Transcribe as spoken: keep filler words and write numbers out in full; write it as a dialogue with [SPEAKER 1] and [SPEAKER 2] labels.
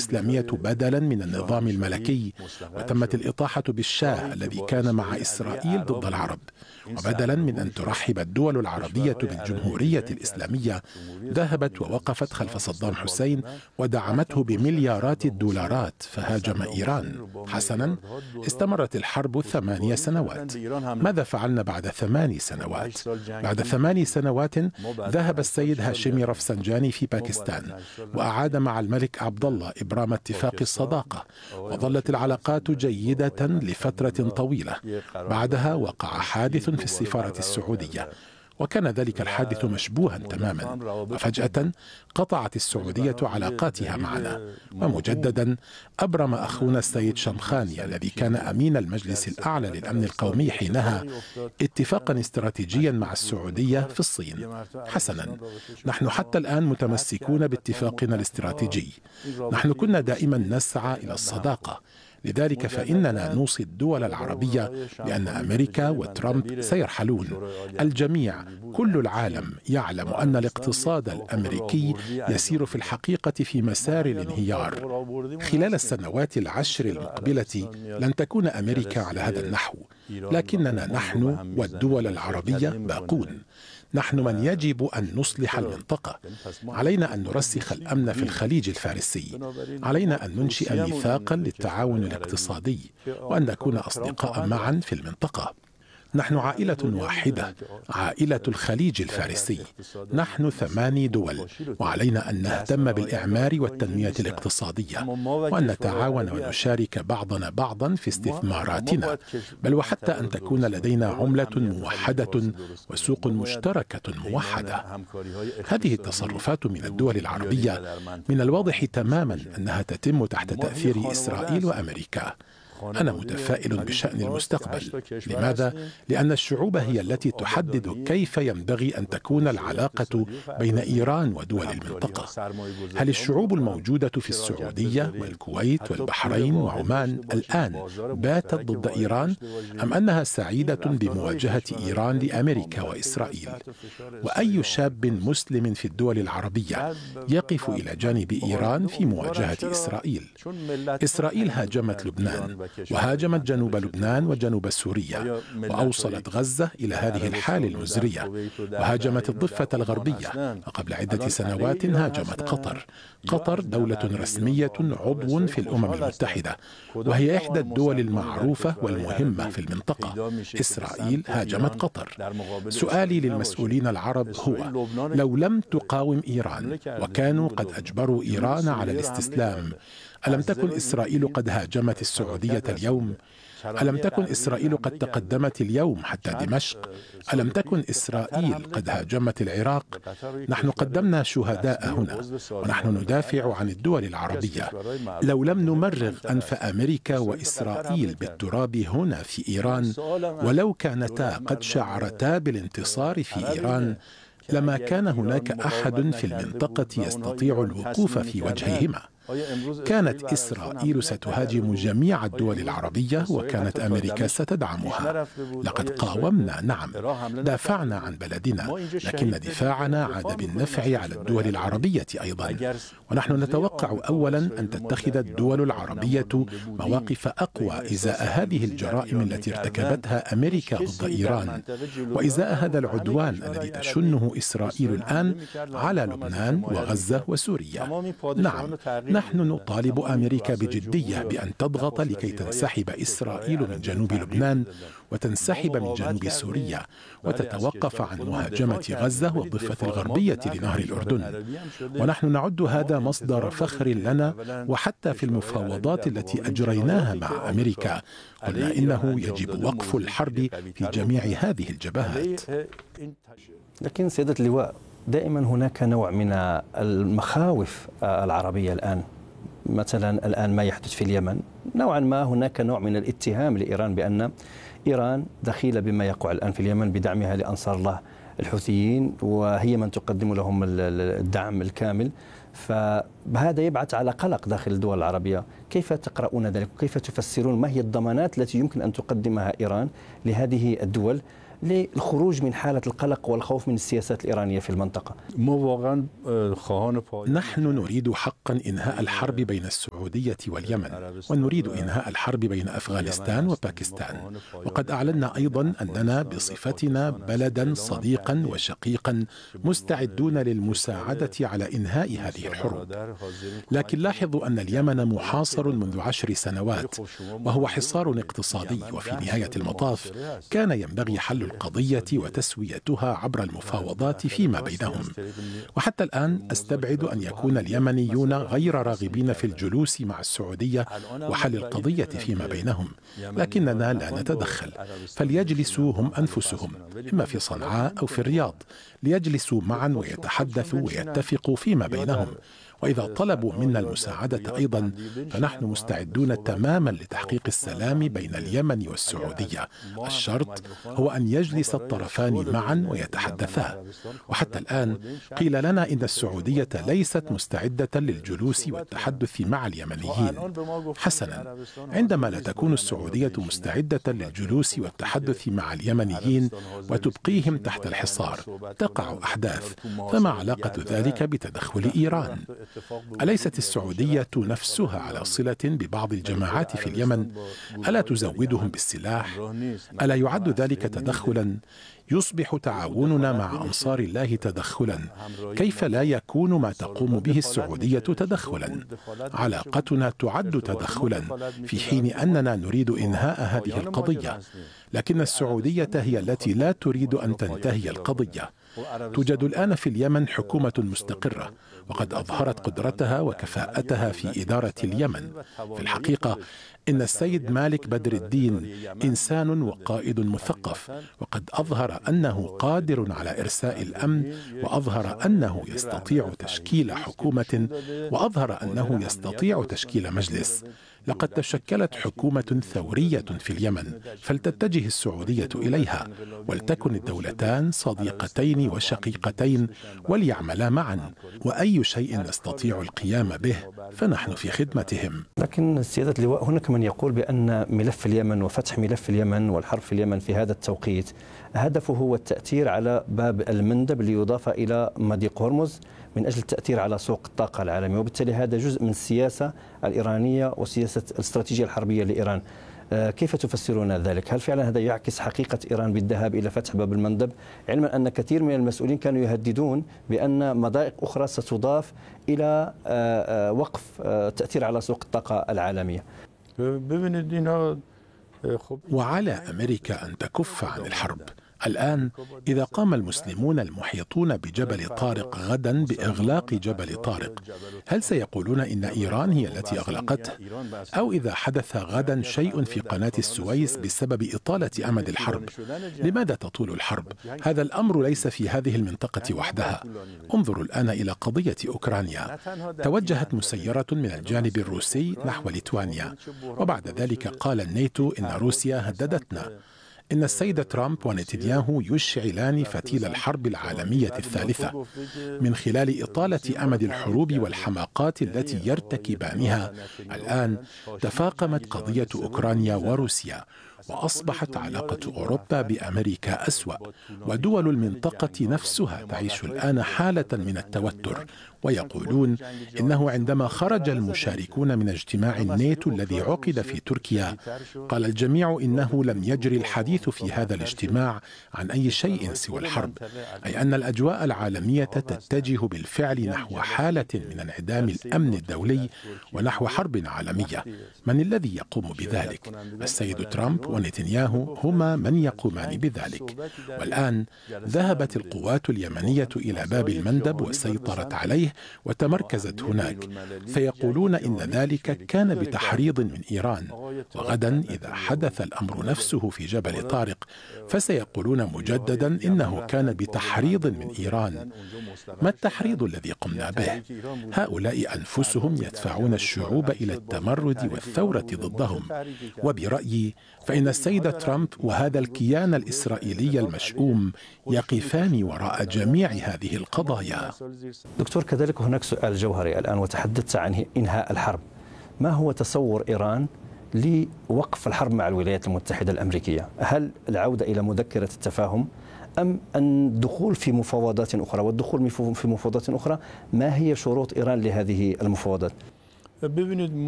[SPEAKER 1] الإسلامية بدلا من النظام الملكي، وتمت الإطاحة بالشاه الذي كان مع إسرائيل ضد العرب. وبدلا من أن ترحب الدول العربية بالجمهورية الإسلامية، ذهبت ووقفت خلف صدام حسين ودعمته بمليارات الدولارات فهاجم إيران. حسنا، استمرت الحرب ثمانية سنوات. ماذا فعلنا بعد ثماني سنوات؟ بعد ثماني سنوات ذهب السيد هاشمي رفسنجاني في باكستان وأعاد مع الملك عبد الله إبرام اتفاق الصداقة، وظلت العلاقات جيدة لفترة طويلة. بعدها وقع حادث في السفارة السعودية، وكان ذلك الحادث مشبوها تماما، وفجأة قطعت السعودية علاقاتها معنا. ومجددا أبرم أخونا السيد شمخاني الذي كان أمين المجلس الأعلى للأمن القومي حينها اتفاقا استراتيجيا مع السعودية في الصين. حسنا، نحن حتى الآن متمسكون باتفاقنا الاستراتيجي. نحن كنا دائما نسعى إلى الصداقة، لذلك فإننا نوصي الدول العربية بأن أمريكا وترامب سيرحلون. الجميع، كل العالم يعلم أن الاقتصاد الأمريكي يسير في الحقيقة في مسار الانهيار. خلال السنوات العشر المقبلة لن تكون أمريكا على هذا النحو، لكننا نحن والدول العربية باقون. نحن من يجب أن نصلح المنطقة. علينا أن نرسخ الأمن في الخليج الفارسي. علينا أن ننشئ ميثاقا للتعاون الاقتصادي، وأن نكون أصدقاء معا في المنطقة. نحن عائلة واحدة، عائلة الخليج الفارسي. نحن ثماني دول، وعلينا أن نهتم بالإعمار والتنمية الاقتصادية، وأن نتعاون ونشارك بعضنا بعضا في استثماراتنا، بل وحتى أن تكون لدينا عملة موحدة وسوق مشتركة موحدة. هذه التصرفات من الدول العربية من الواضح تماما أنها تتم تحت تأثير إسرائيل وأمريكا. أنا متفائل بشأن المستقبل. لماذا؟ لأن الشعوب هي التي تحدد كيف ينبغي أن تكون العلاقة بين إيران ودول المنطقة. هل الشعوب الموجودة في السعودية والكويت والبحرين وعمان الآن باتت ضد إيران، أم أنها سعيدة بمواجهة إيران لأمريكا وإسرائيل؟ وأي شاب مسلم في الدول العربية يقف إلى جانب إيران في مواجهة إسرائيل؟ إسرائيل هاجمت لبنان، وهاجمت جنوب لبنان وجنوب سوريا، وأوصلت غزة إلى هذه الحال المزرية، وهاجمت الضفة الغربية، وقبل عدة سنوات هاجمت قطر. قطر دولة رسمية عضو في الأمم المتحدة، وهي إحدى الدول المعروفة والمهمة في المنطقة. إسرائيل هاجمت قطر. سؤالي للمسؤولين العرب هو: لو لم تقاوم إيران وكانوا قد أجبروا إيران على الاستسلام، ألم تكن إسرائيل قد هاجمت السعودية اليوم؟ ألم تكن إسرائيل قد تقدمت اليوم حتى دمشق؟ ألم تكن إسرائيل قد هاجمت العراق؟ نحن قدمنا شهداء هنا، ونحن ندافع عن الدول العربية. لو لم نمرغ أنف أمريكا وإسرائيل بالتراب هنا في إيران، ولو كانتا قد شعرتا بالانتصار في إيران، لما كان هناك أحد في المنطقة يستطيع الوقوف في وجههما. كانت إسرائيل ستهاجم جميع الدول العربية، وكانت أمريكا ستدعمها. لقد قاومنا، نعم، دافعنا عن بلدنا، لكن دفاعنا عاد بالنفع على الدول العربية أيضا. ونحن نتوقع أولا أن تتخذ الدول العربية مواقف أقوى إزاء هذه الجرائم التي ارتكبتها أمريكا ضد إيران، وإزاء هذا العدوان الذي تشنه إسرائيل الآن على لبنان وغزة وسوريا. نعم، نحن نطالب أمريكا بجدية بأن تضغط لكي تنسحب إسرائيل من جنوب لبنان وتنسحب من جنوب سوريا، وتتوقف عن مهاجمة غزة والضفة الغربية لنهر الأردن. ونحن نعد هذا مصدر فخر لنا، وحتى في المفاوضات التي أجريناها مع أمريكا قلنا إنه يجب وقف الحرب في جميع هذه الجبهات.
[SPEAKER 2] لكن سيادة اللواء، دائما هناك نوع من المخاوف العربية الآن. مثلا الآن ما يحدث في اليمن، نوعا ما هناك نوع من الاتهام لإيران بأن إيران دخيلة بما يقع الآن في اليمن بدعمها لأنصار الله الحوثيين، وهي من تقدم لهم الدعم الكامل. فهذا يبعث على قلق داخل الدول العربية. كيف تقرؤون ذلك؟ وكيف تفسرون ما هي الضمانات التي يمكن أن تقدمها إيران لهذه الدول للخروج من حالة القلق والخوف من السياسات الإيرانية في المنطقة؟
[SPEAKER 1] نحن نريد حقا إنهاء الحرب بين السعودية واليمن، ونريد إنهاء الحرب بين أفغانستان وباكستان، وقد أعلنا أيضا أننا بصفتنا بلدا صديقا وشقيقا مستعدون للمساعدة على إنهاء هذه الحروب. لكن لاحظوا أن اليمن محاصر منذ عشر سنوات، وهو حصار اقتصادي، وفي نهاية المطاف كان ينبغي حل القضية وتسويتها عبر المفاوضات فيما بينهم. وحتى الآن أستبعد أن يكون اليمنيون غير راغبين في الجلوس مع السعودية وحل القضية فيما بينهم، لكننا لا نتدخل، فليجلسوا هم أنفسهم إما في صنعاء أو في الرياض ليجلسوا معا ويتحدثوا ويتفقوا فيما بينهم. وإذا طلبوا منا المساعدة أيضا فنحن مستعدون تماما لتحقيق السلام بين اليمن والسعودية. الشرط هو أن يجلس الطرفان معا ويتحدثا. وحتى الآن قيل لنا إن السعودية ليست مستعدة للجلوس والتحدث مع اليمنيين. حسنا، عندما لا تكون السعودية مستعدة للجلوس والتحدث مع اليمنيين وتبقيهم تحت الحصار تقع أحداث، فما علاقة ذلك بتدخل إيران؟ أليست السعودية نفسها على صلة ببعض الجماعات في اليمن؟ ألا تزودهم بالسلاح؟ ألا يعد ذلك تدخلا؟ يصبح تعاوننا مع أنصار الله تدخلا، كيف لا يكون ما تقوم به السعودية تدخلا؟ علاقتنا تعد تدخلا في حين أننا نريد إنهاء هذه القضية، لكن السعودية هي التي لا تريد أن تنتهي القضية. توجد الآن في اليمن حكومة مستقرة، وقد أظهرت قدرتها وكفاءتها في إدارة اليمن. في الحقيقة إن السيد مالك بدر الدين إنسان وقائد مثقف، وقد أظهر أنه قادر على إرساء الأمن، وأظهر أنه يستطيع تشكيل حكومة، وأظهر أنه يستطيع تشكيل مجلس. لقد تشكلت حكومة ثورية في اليمن، فلتتجه السعودية إليها، ولتكن الدولتان صديقتين وشقيقتين وليعملا معا، وأي شيء نستطيع القيام به فنحن في خدمتهم.
[SPEAKER 2] لكن سيادة اللواء، هناك من يقول بأن ملف اليمن وفتح ملف اليمن والحرب في اليمن في هذا التوقيت هدفه هو التأثير على باب المندب ليضاف إلى مضيق هرمز من أجل التأثير على سوق الطاقة العالمي، وبالتالي هذا جزء من السياسة الإيرانية وسياسة الاستراتيجية الحربية لإيران. كيف تفسرون ذلك؟ هل فعلا هذا يعكس حقيقة إيران بالذهاب إلى فتح باب المندب، علما أن كثير من المسؤولين كانوا يهددون بأن مضائق أخرى ستضاف إلى وقف تأثير على سوق الطاقة العالمية؟
[SPEAKER 1] وعلى أمريكا أن تكف عن الحرب. الآن إذا قام المسلمون المحيطون بجبل طارق غدا بإغلاق جبل طارق، هل سيقولون إن إيران هي التي أغلقته؟ أو إذا حدث غدا شيء في قناة السويس بسبب إطالة أمد الحرب، لماذا تطول الحرب؟ هذا الأمر ليس في هذه المنطقة وحدها. انظروا الآن إلى قضية أوكرانيا. توجهت مسيرة من الجانب الروسي نحو ليتوانيا، وبعد ذلك قال الناتو إن روسيا هددتنا. إن السيد ترامب ونتنياهو يشعلان فتيل الحرب العالمية الثالثة من خلال إطالة أمد الحروب والحماقات التي يرتكبانها. الآن تفاقمت قضية أوكرانيا وروسيا، وأصبحت علاقة أوروبا بأمريكا أسوأ، ودول المنطقة نفسها تعيش الآن حالة من التوتر. ويقولون إنه عندما خرج المشاركون من اجتماع الناتو الذي عقد في تركيا، قال الجميع إنه لم يجري الحديث في هذا الاجتماع عن أي شيء سوى الحرب، أي أن الأجواء العالمية تتجه بالفعل نحو حالة من انعدام الأمن الدولي ونحو حرب عالمية. من الذي يقوم بذلك؟ السيد ترامب ونتنياهو هما من يقومان بذلك. والآن ذهبت القوات اليمنية إلى باب المندب وسيطرت عليه وتمركزت هناك، فيقولون إن ذلك كان بتحريض من إيران. وغدا إذا حدث الأمر نفسه في جبل طارق فسيقولون مجددا إنه كان بتحريض من إيران. ما التحريض الذي قمنا به؟ هؤلاء أنفسهم يدفعون الشعوب إلى التمرد والثورة ضدهم. وبرأيي فإن السيد ترامب وهذا الكيان الإسرائيلي المشؤوم يقفان وراء جميع هذه القضايا.
[SPEAKER 2] دكتور، كذلك هناك سؤال جوهري الآن، وتحدثت عن إنهاء الحرب. ما هو تصور إيران لوقف الحرب مع الولايات المتحدة الأمريكية؟ هل العودة إلى مذكرة التفاهم أم الدخول في مفاوضات أخرى؟ والدخول في مفاوضات أخرى، ما هي شروط إيران لهذه المفاوضات؟